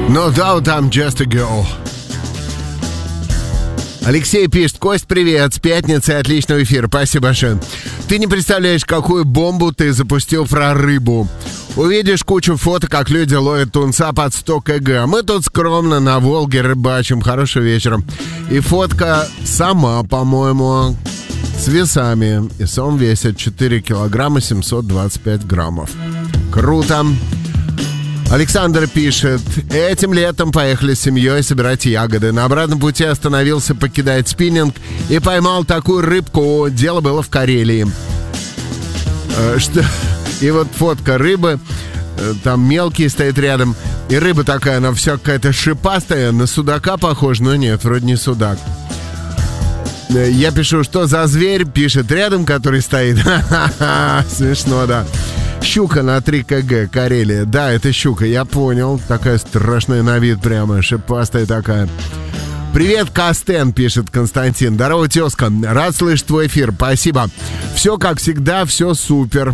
No doubt I'm just a girl. Алексей пишет: Кость, привет, с пятницы, отличного эфира, спасибо большое. Ты не представляешь, какую бомбу ты запустил про рыбу. Увидишь кучу фото, как люди ловят тунца под 100 кг. Мы тут скромно на Волге рыбачим. Хорошего вечера. И фотка сама, по-моему, с весами. И сам весит 4 килограмма 725 граммов. Круто. Александр пишет: этим летом поехали с семьей собирать ягоды. На обратном пути остановился покидать спиннинг и поймал такую рыбку. Дело было в Карелии. И вот фотка рыбы. Там мелкий стоит рядом. И рыба такая, она вся какая-то шипастая. На судака похожа, но нет, вроде не судак. Я пишу: что за зверь? Пишет рядом, который стоит. Ха-ха-ха, смешно, да. Щука на 3 кг, Карелия. Да, это щука, я понял. Такая страшная на вид прямо, шипастая такая. Привет, Кастен, пишет Константин. Здорово, тезка. Рад слышать твой эфир, спасибо. Все как всегда, все супер.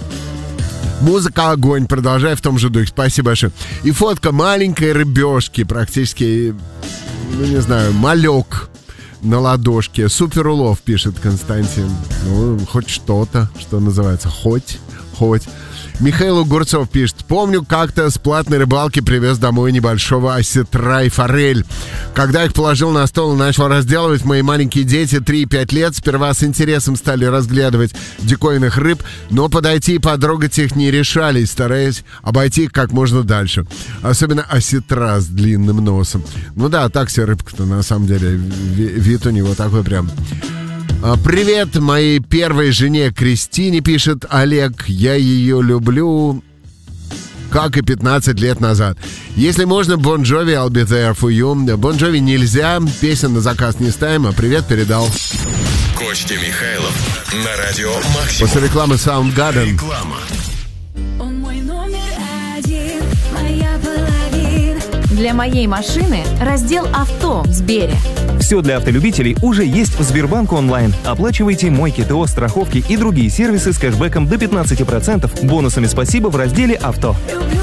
Музыка огонь, продолжай в том же духе, спасибо большое. И фотка маленькой рыбешки, практически, ну не знаю, малек на ладошке. Супер улов, пишет Константин. Ну, хоть что-то, что называется, хоть. Михаил Огурцов пишет: помню, как-то с платной рыбалки привез домой небольшого осетра и форель. Когда их положил на стол и начал разделывать, мои маленькие дети 3 и 5 лет сперва с интересом стали разглядывать диковинных рыб, но подойти и потрогать их не решались, стараясь обойти их как можно дальше. Особенно осетра с длинным носом. Ну да, так себе рыбка-то на самом деле. Вид у него такой прям... Привет моей первой жене Кристине, пишет Олег. Я ее люблю, как и 15 лет назад. Если можно, Bon Jovi, I'll be there for you. Bon Jovi нельзя, песен на заказ не ставим, а привет передал. Костя Михайлов на радио Максимум. После рекламы Soundgarden. Реклама. Он мой номер один, моя половина. Для моей машины раздел «Авто» в Сбере. Все для автолюбителей уже есть в Сбербанк онлайн. Оплачивайте мойки, ТО, страховки и другие сервисы с кэшбэком до 15%, бонусами «Спасибо» в разделе «Авто».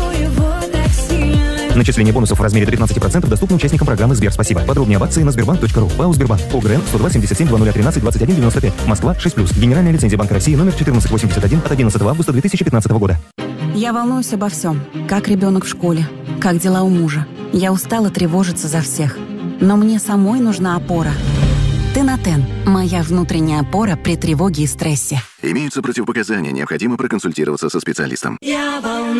Начисление бонусов в размере до 15% доступно участникам программы «Сбер». Спасибо. Подробнее об акции на Сбербанк.ру. ПАО «Сбербанк». ОГРН 102 77 0013 21 95. Москва 6+. Генеральная лицензия Банка России номер 1481 от 11 августа 2015 года. Я волнуюсь обо всем. Как ребенок в школе. Как дела у мужа. Я устала тревожиться за всех. Но мне самой нужна опора. Тенотен – моя внутренняя опора при тревоге и стрессе. Имеются противопоказания, необходимо проконсультироваться со специалистом. Я волнуюсь.